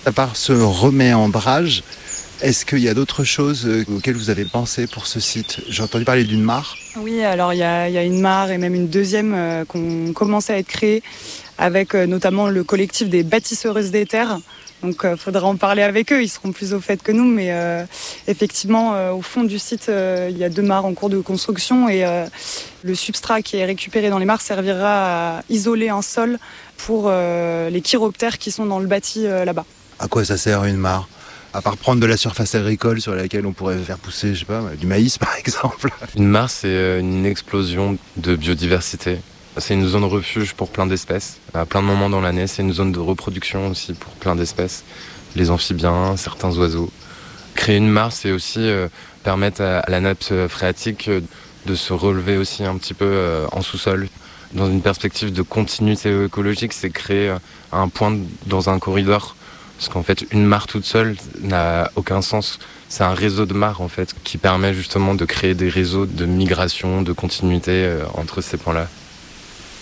À part ce reméandrage, est-ce qu'il y a d'autres choses auxquelles vous avez pensé pour ce site ? J'ai entendu parler d'une mare. Oui, alors il y a une mare et même une deuxième qu'on commençait à être créée avec notamment le collectif des bâtisseuses des terres. Donc faudra en parler avec eux, ils seront plus au fait que nous. Mais effectivement, au fond du site, il y a 2 mares en cours de construction et le substrat qui est récupéré dans les mares servira à isoler un sol pour les chiroptères qui sont dans le bâti là-bas. À quoi ça sert une mare ? À part prendre de la surface agricole sur laquelle on pourrait faire pousser, je sais pas, du maïs par exemple. Une mare, c'est une explosion de biodiversité. C'est une zone refuge pour plein d'espèces. À plein de moments dans l'année, c'est une zone de reproduction aussi pour plein d'espèces. Les amphibiens, certains oiseaux. Créer une mare, c'est aussi permettre à la nappe phréatique de se relever aussi un petit peu en sous-sol. Dans une perspective de continuité écologique, c'est créer un point dans un corridor. Parce qu'en fait, une mare toute seule n'a aucun sens. C'est un réseau de mares, en fait, qui permet justement de créer des réseaux de migration, de continuité entre ces points-là.